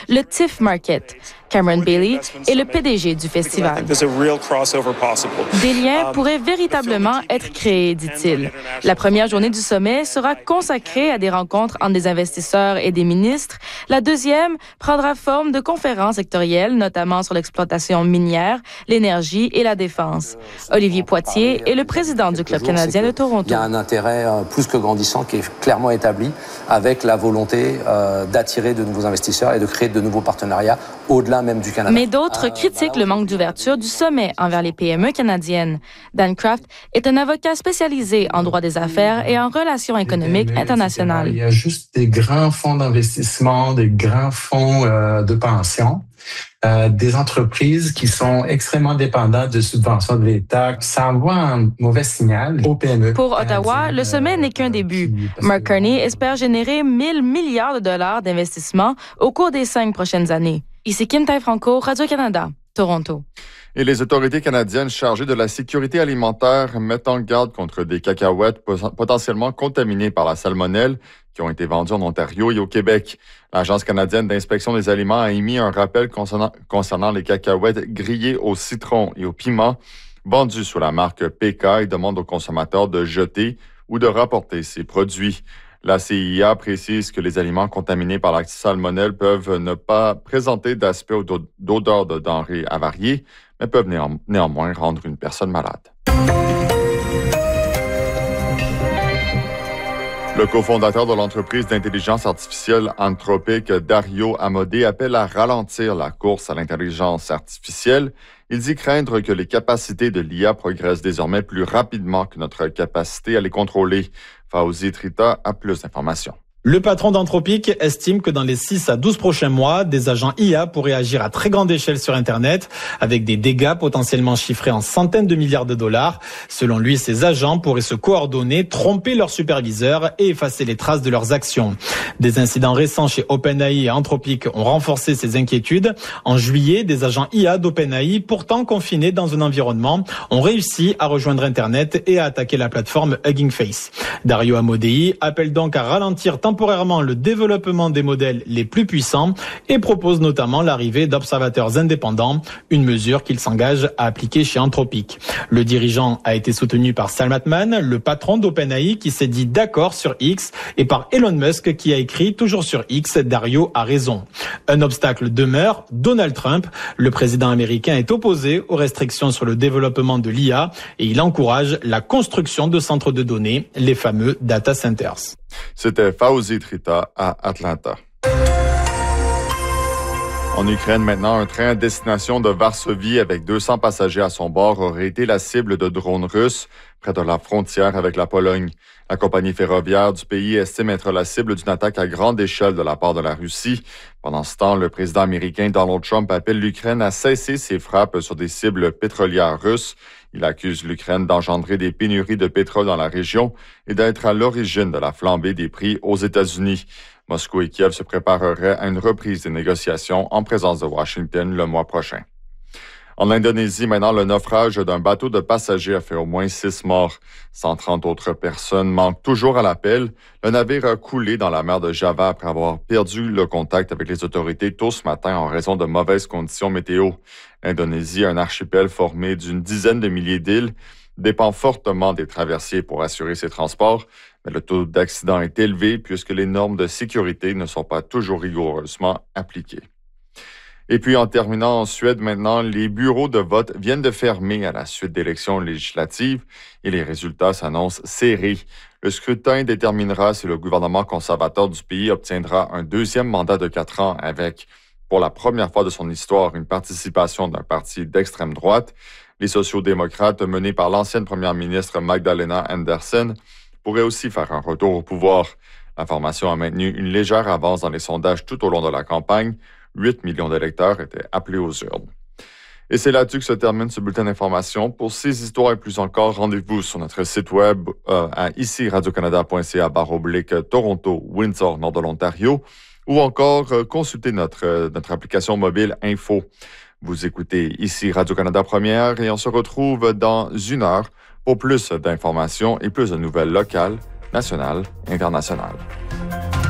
le TIFF Market. Cameron Bailey est le PDG du festival. Des liens pourraient véritablement être créés, dit-il. La première journée du sommet sera consacrée à des rencontres entre des investisseurs et des ministres. La deuxième prendra forme de conférences sectorielles, notamment sur l'exploitation minière, l'énergie et la défense. Olivier Poitier est le président du Club canadien de Toronto. Il y a un intérêt plus que grandissant qui est clairement établi avec la volonté d'attirer de nouveaux investisseurs et de créer de nouveaux partenariats au-delà même du Canada. Mais d'autres critiquent le manque d'ouverture du sommet envers les PME canadiennes. Dan Craft est un avocat spécialisé en droit des affaires et en relations économiques internationales. Il y a juste des grands fonds d'investissement, des grands fonds de pension, des entreprises qui sont extrêmement dépendantes de subventions de l'État. Ça envoie un mauvais signal aux PME. Pour Ottawa, le sommet n'est qu'un début. Mark Carney espère générer 1 000 milliards de dollars d'investissement au cours des 5 prochaines années. Ici Kim Tai-Franco, Radio-Canada, Toronto. Et les autorités canadiennes chargées de la sécurité alimentaire mettent en garde contre des cacahuètes potentiellement contaminées par la salmonelle qui ont été vendues en Ontario et au Québec. L'Agence canadienne d'inspection des aliments a émis un rappel concernant les cacahuètes grillées au citron et au piment vendues sous la marque PK et demande aux consommateurs de jeter ou de rapporter ces produits. La CIA précise que les aliments contaminés par la salmonelle peuvent ne pas présenter d'aspect ou d'odeur de denrées avariées, mais peuvent néanmoins rendre une personne malade. Le cofondateur de l'entreprise d'intelligence artificielle Anthropic, Dario Amodei, appelle à ralentir la course à l'intelligence artificielle. Il dit craindre que les capacités de l'IA progressent désormais plus rapidement que notre capacité à les contrôler. Fawzi Trita a plus d'informations. Le patron d'Anthropic estime que dans les 6 à 12 prochains mois, des agents IA pourraient agir à très grande échelle sur Internet, avec des dégâts potentiellement chiffrés en centaines de milliards de dollars. Selon lui, ces agents pourraient se coordonner, tromper leurs superviseurs et effacer les traces de leurs actions. Des incidents récents chez OpenAI et Anthropic ont renforcé ces inquiétudes. En juillet, des agents IA d'OpenAI, pourtant confinés dans un environnement, ont réussi à rejoindre Internet et à attaquer la plateforme Hugging Face. Dario Amodei appelle donc à ralentir temporairement le développement des modèles les plus puissants et propose notamment l'arrivée d'observateurs indépendants, une mesure qu'il s'engage à appliquer chez Anthropic. Le dirigeant a été soutenu par Sam Altman, le patron d'OpenAI qui s'est dit d'accord sur X, et par Elon Musk qui a écrit toujours sur X, Dario a raison. Un obstacle demeure, Donald Trump. Le président américain est opposé aux restrictions sur le développement de l'IA et il encourage la construction de centres de données, les fameux data centers. C'était Fawzi Trita à Atlanta. En Ukraine, maintenant, un train à destination de Varsovie avec 200 passagers à son bord aurait été la cible de drones russes près de la frontière avec la Pologne. La compagnie ferroviaire du pays estime être la cible d'une attaque à grande échelle de la part de la Russie. Pendant ce temps, le président américain Donald Trump appelle l'Ukraine à cesser ses frappes sur des cibles pétrolières russes. Il accuse l'Ukraine d'engendrer des pénuries de pétrole dans la région et d'être à l'origine de la flambée des prix aux États-Unis. Moscou et Kiev se prépareraient à une reprise des négociations en présence de Washington le mois prochain. En Indonésie, maintenant, le naufrage d'un bateau de passagers a fait au moins 6 morts. 130 autres personnes manquent toujours à l'appel. Le navire a coulé dans la mer de Java après avoir perdu le contact avec les autorités tôt ce matin en raison de mauvaises conditions météo. L'Indonésie, un archipel formé d'une dizaine de milliers d'îles, dépend fortement des traversiers pour assurer ses transports, mais le taux d'accident est élevé puisque les normes de sécurité ne sont pas toujours rigoureusement appliquées. Et puis, en terminant en Suède, maintenant, les bureaux de vote viennent de fermer à la suite d'élections législatives et les résultats s'annoncent serrés. Le scrutin déterminera si le gouvernement conservateur du pays obtiendra un deuxième mandat de 4 ans avec, pour la première fois de son histoire, une participation d'un parti d'extrême droite. Les sociaux-démocrates, menés par l'ancienne première ministre Magdalena Andersson, pourraient aussi faire un retour au pouvoir. La formation a maintenu une légère avance dans les sondages tout au long de la campagne. 8 millions d'électeurs étaient appelés aux urnes. Et c'est là-dessus que se termine ce bulletin d'information. Pour ces histoires et plus encore, rendez-vous sur notre site web à ici radiocanada.ca/Toronto, Windsor, nord de l'Ontario, ou encore consultez notre application mobile Info. Vous écoutez ici Radio-Canada Première et on se retrouve dans 1 heure pour plus d'informations et plus de nouvelles locales, nationales et internationales.